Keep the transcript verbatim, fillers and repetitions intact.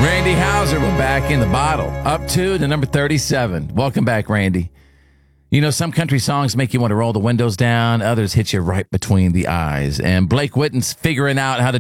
Randy Houser, we're back in the bottle. Up to the number thirty-seven. Welcome back, Randy. You know, some country songs make you want to roll the windows down. Others hit you right between the eyes. And Blake Witten's figuring out how to